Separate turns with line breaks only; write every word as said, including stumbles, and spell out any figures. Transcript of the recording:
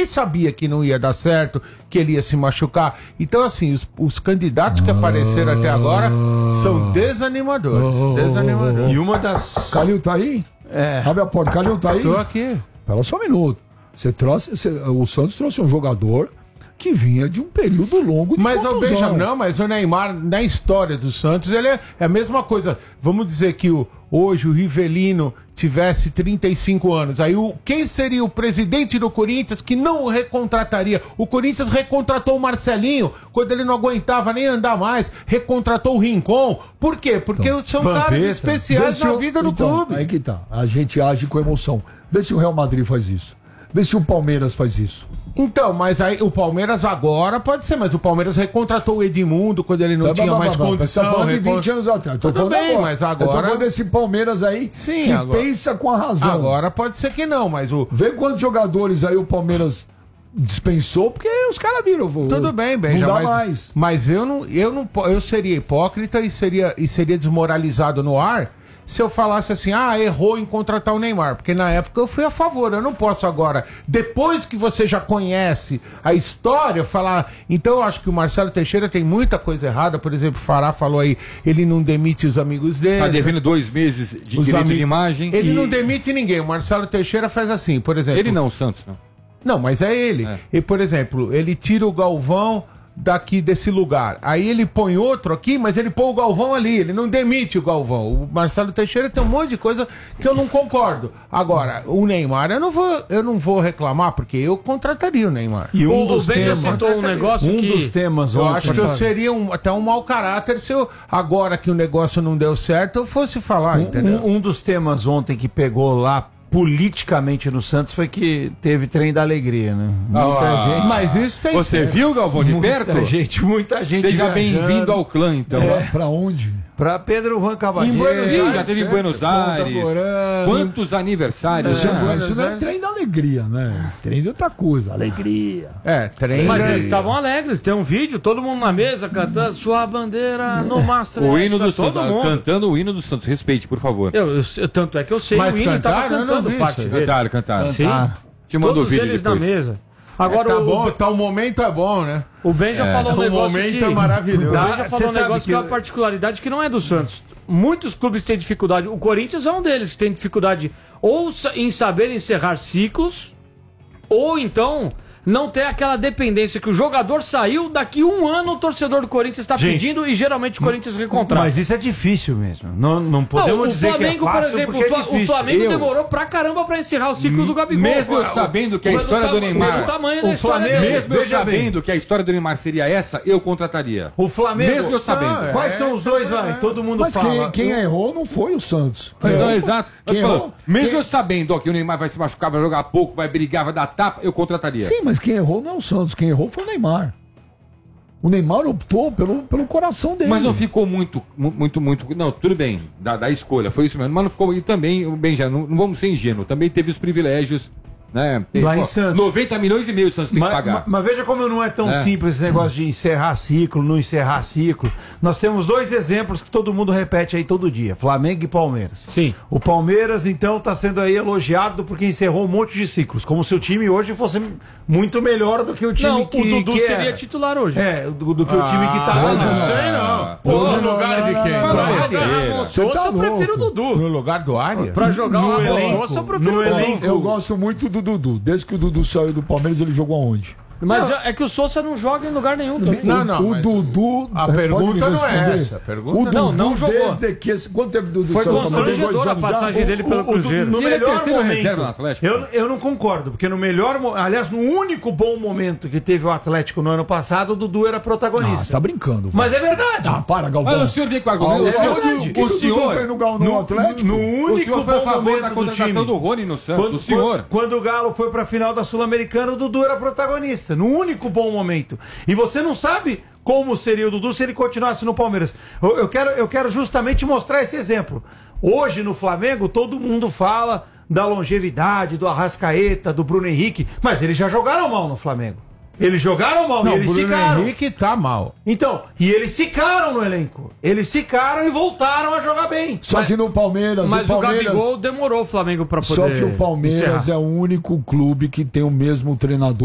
ninguém sabia que não ia dar certo, que ele ia se machucar. Então, assim, os, os candidatos que apareceram até agora são desanimadores.
Oh,
desanimadores.
oh, oh. E uma das... Calil tá aí? É. Abre a porta. Calil tá aí?
Tô aqui.
Espera só um minuto. Você trouxe, você, o Santos trouxe um jogador que vinha de um período longo de
mas
contusão.
o Benjamin, não, mas o Neymar, na história do Santos, ele é, é a mesma coisa. Vamos dizer que o, hoje o Rivelino tivesse trinta e cinco anos. Aí o, quem seria o presidente do Corinthians que não o recontrataria? O Corinthians recontratou o Marcelinho quando ele não aguentava nem andar mais. Recontratou o Rincon. Por quê? Porque então, são Vampeta. caras especiais na vida do
então,
clube.
Aí que tá. A gente age com emoção. Vê se o Real Madrid faz isso. Vê se o Palmeiras faz isso.
Então, mas aí o Palmeiras agora pode ser, mas o Palmeiras recontratou o Edmundo quando ele não tá, tinha bah, mais bah, condição.
Você tá falando de vinte anos atrás. Tô falando
bem,
agora.
mas agora...
Eu tô falando desse Palmeiras aí
Sim,
que
agora...
pensa com a razão.
Agora pode ser que não, mas o...
Vê quantos jogadores aí o Palmeiras dispensou, porque os caras viram.
Tudo bem, bem,
não
já,
dá
mas,
mais.
Mas eu não, eu não, eu seria hipócrita e seria, e seria desmoralizado no ar se eu falasse assim, ah, errou em contratar o Neymar, porque na época eu fui a favor, eu não posso agora, depois que você já conhece a história, falar, então eu acho que o Marcelo Teixeira tem muita coisa errada, por exemplo, o Fará falou aí, ele não demite os amigos dele.
Tá devendo dois meses de direito
amig...
de imagem.
Ele
e...
não demite ninguém, o Marcelo Teixeira faz assim, por exemplo.
Ele não, o Santos não.
Não, mas é ele. É. E, por exemplo, ele tira o Galvão daqui desse lugar. Aí ele põe outro aqui, mas ele põe o Galvão ali. Ele não demite o Galvão. O Marcelo Teixeira tem um monte de coisa que eu não concordo. Agora, o Neymar, eu não vou, eu não vou reclamar, porque eu contrataria o Neymar.
E um
o,
dos
o
temas... Um, negócio
um
que...
dos temas... Eu acho que eu seria um, até um mau caráter se eu, agora que o negócio não deu certo, eu fosse falar,
um,
entendeu?
Um, um dos temas ontem que pegou lá politicamente no Santos foi que teve trem da alegria, né? Muita
ah,
gente.
Mas isso tem
Você
certo.
viu, Galvão, de
muita
perto?
Muita gente, muita gente.
Seja bem-vindo ao clã, então.
É. Pra onde?
Pra Pedro Juan Cavalheiro.
Em Buenos Aires, já teve em Buenos Aires. Quantos aniversários?
É, é, isso não é trem da alegria, né? Trem de outra coisa. Alegria.
É, trem.
Mas
da...
eles estavam alegres. Tem um vídeo, todo mundo na mesa cantando sua bandeira no Master.
O hino do Santos. Cantando o hino do Santos. Respeite, por favor.
Eu, eu, tanto é que eu sei,
mas
o hino
cantar,
tava cantando parte dele.
Cantaram, cantaram.
Sim.
Te mandou
Todos
o vídeo
eles
depois.
na mesa. Agora
é, tá
o,
bom, tá, o momento é bom, né?
O Ben já
é.
falou um
o
negócio
momento
que...
é maravilhoso.
O Ben já
Dá,
falou um negócio que... que é
eu...
uma particularidade que não é do Santos. Muitos clubes têm dificuldade. O Corinthians é um deles que tem dificuldade ou em saber encerrar ciclos, ou então não ter aquela dependência que o jogador saiu, daqui um ano o torcedor do Corinthians está pedindo e geralmente o Corinthians recontrata.
Mas isso é difícil mesmo. Não, não podemos
não,
dizer
Flamengo,
que é fácil,
por exemplo,
é
o Flamengo
eu...
demorou pra caramba pra encerrar o ciclo do Gabigol.
Mesmo eu sabendo que a história do Neymar...
O tamanho da
o Flamengo,
dele.
mesmo eu sabendo que a história do Neymar seria essa, eu contrataria.
O Flamengo...
Mesmo eu sabendo.
Não, Quais é, são os dois, vai? Todo mundo
mas
fala.
Quem, quem errou não foi o Santos.
Não,
errou,
exato.
Quem
falando,
errou,
mesmo
quem...
eu sabendo ó, que o Neymar vai se machucar, vai jogar pouco, vai brigar, vai dar tapa, eu contrataria.
Sim, mas quem errou não é o Santos. Quem errou foi o Neymar. O Neymar optou pelo, pelo coração dele.
Mas não ficou muito, muito, muito... Não, tudo bem, da, da escolha, foi isso mesmo. Mas não ficou... E também, bem, já não, não vamos ser ingênuos, também teve os privilégios... Né? Tem,
lá
ó,
em Santos.
noventa milhões e meio o Santos tem
mas,
que pagar.
Mas, mas veja como não é tão
é.
simples esse negócio de encerrar ciclo, não encerrar ciclo. Nós temos dois exemplos que todo mundo repete aí todo dia: Flamengo e Palmeiras.
Sim.
O Palmeiras, então, está sendo aí elogiado porque encerrou um monte de ciclos. Como se o time hoje fosse muito melhor do que o time
não,
que...
o Dudu
que
seria
era.
titular hoje.
É, do, do que ah, o time que tá
lá.
Não,
não sei não. Pô, no lugar de quem?
Ramon Sousa, eu prefiro o Dudu.
No lugar do Arias?
Pra jogar o Ramon Sousa, eu prefiro o
elenco.
Eu gosto muito do Dudu. Desde que o Dudu saiu do Palmeiras, ele jogou aonde?
Mas não. É que o Sousa não joga em lugar nenhum também.
Não, não. O Dudu.
A pergunta não é essa. A pergunta
o Dudu
não, não jogou.
Desde que. Quanto tempo do Dudu
foi constrangedor a passagem
já?
dele pelo
o,
Cruzeiro.
O, no
ele
melhor
é
momento.
Reserva no Atlético?
Eu, eu não concordo, porque no melhor. Aliás, no único bom momento que teve o Atlético no ano passado, o Dudu era protagonista.
Ah, você tá brincando.
Mas é verdade.
Ah, para, Galvão.
Mas o senhor vem com argumento.
Ah,
o senhor,
verdade.
o,
Que
o
que
senhor
foi no, no, no Atlético?
No único
o senhor foi a favor da
do
contratação
time.
do Rony no Santos.
Quando,
o senhor.
Quando, quando o Galo foi pra final da Sul-Americana, o Dudu era protagonista. No único bom momento. E você não sabe como seria o Dudu se ele continuasse no Palmeiras. Eu, eu, quero, eu quero justamente mostrar esse exemplo. Hoje no Flamengo todo mundo fala da longevidade, do Arrascaeta, do Bruno Henrique, mas eles já jogaram mal no Flamengo. Eles jogaram mal,
não,
e eles
Bruno
ficaram.
Henrique tá mal.
Então, e eles ficaram no elenco. Eles ficaram e voltaram a jogar bem.
Só
mas,
que no Palmeiras...
Mas
o, Palmeiras,
o Gabigol demorou o Flamengo pra poder
Só que o Palmeiras
encerrar.
é o único clube que tem o mesmo treinador